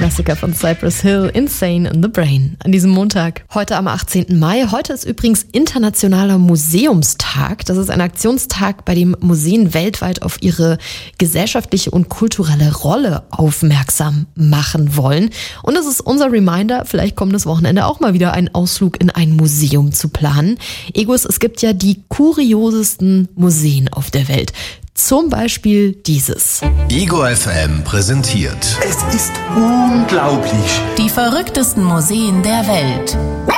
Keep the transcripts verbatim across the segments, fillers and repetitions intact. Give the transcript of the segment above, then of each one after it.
Klassiker von Cypress Hill, Insane in the Brain, an diesem Montag. Heute am achtzehnten Mai. Heute ist übrigens Internationaler Museumstag. Das ist ein Aktionstag, bei dem Museen weltweit auf ihre gesellschaftliche und kulturelle Rolle aufmerksam machen wollen. Und es ist unser Reminder, vielleicht kommendes Wochenende auch mal wieder einen Ausflug in ein Museum zu planen. Egos, es gibt ja die kuriosesten Museen auf der Welt. Zum Beispiel dieses. Ego F M präsentiert. Es ist unglaublich. Die verrücktesten Museen der Welt.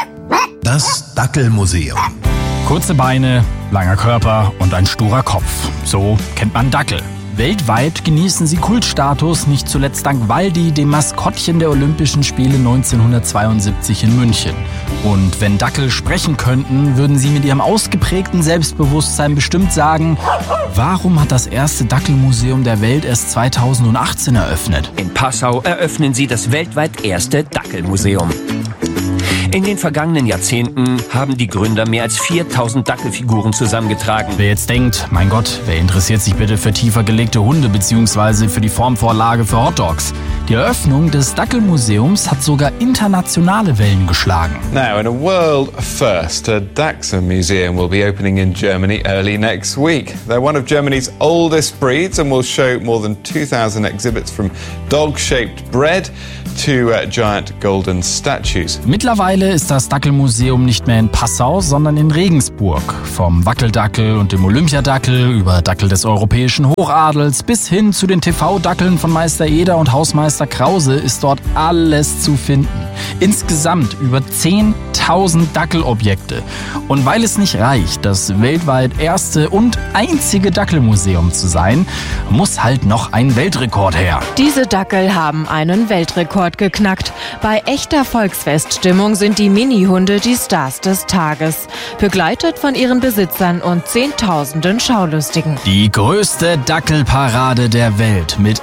Das Dackelmuseum. Kurze Beine, langer Körper und ein sturer Kopf. So kennt man Dackel. Weltweit genießen sie Kultstatus, nicht zuletzt dank Waldi, dem Maskottchen der Olympischen Spiele neunzehnhundertzweiundsiebzig in München. Und wenn Dackel sprechen könnten, würden sie mit ihrem ausgeprägten Selbstbewusstsein bestimmt sagen, warum hat das erste Dackelmuseum der Welt erst zweitausendachtzehn eröffnet? In Passau eröffnen sie das weltweit erste Dackelmuseum. In den vergangenen Jahrzehnten haben die Gründer mehr als viertausend Dackelfiguren zusammengetragen. Wer jetzt denkt, mein Gott, wer interessiert sich bitte für tiefer gelegte Hunde bzw. für die Formvorlage für Hotdogs? Die Eröffnung des Dackelmuseums hat sogar internationale Wellen geschlagen. Now, in a world first, a Dachshund museum will be opening in Germany early next week. They're one of Germany's oldest breeds and will show more than two thousand exhibits from dog-shaped bread to uh, giant golden statues. Mittlerweile ist das Dackelmuseum nicht mehr in Passau, sondern in Regensburg. Vom Wackeldackel und dem Olympiadackel über Dackel des europäischen Hochadels bis hin zu den T V-Dackeln von Meister Eder und Hausmeister Krause ist dort alles zu finden. Insgesamt über zehntausend Dackelobjekte. Und weil es nicht reicht, das weltweit erste und einzige Dackelmuseum zu sein, muss halt noch ein Weltrekord her. Diese Dackel haben einen Weltrekord geknackt. Bei echter Volksfeststimmung sind die Mini-Hunde die Stars des Tages, begleitet von ihren Besitzern und zehntausenden Schaulustigen. Die größte Dackelparade der Welt mit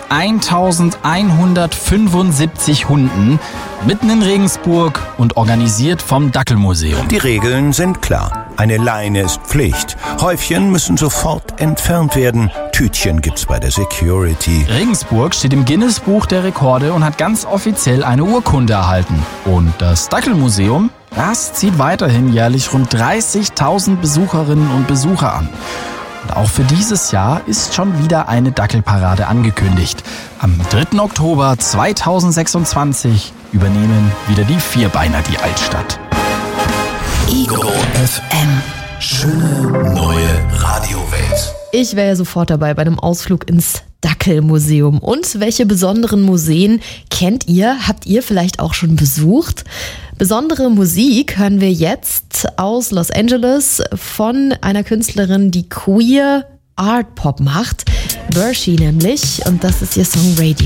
eintausendeinhundertfünfundsiebzig Hunden, mitten in Regensburg und organisiert vom Dackelmuseum. Die Regeln sind klar. Eine Leine ist Pflicht. Häufchen müssen sofort entfernt werden. Tütchen gibt's bei der Security. Regensburg steht im Guinness-Buch der Rekorde und hat ganz offiziell eine Urkunde erhalten. Und das Dackelmuseum, das zieht weiterhin jährlich rund dreißigtausend Besucherinnen und Besucher an. Und auch für dieses Jahr ist schon wieder eine Dackelparade angekündigt. Am dritten Oktober zweitausendsechsundzwanzig übernehmen wieder die Vierbeiner die Altstadt. Ego F M. Schöne neue Radiowelt. Ich wäre ja sofort dabei bei einem Ausflug ins Dackelmuseum. Und welche besonderen Museen kennt ihr? Habt ihr vielleicht auch schon besucht? Besondere Musik hören wir jetzt aus Los Angeles von einer Künstlerin, die queer Art Pop macht. Bershi nämlich. Und das ist ihr Song Radio.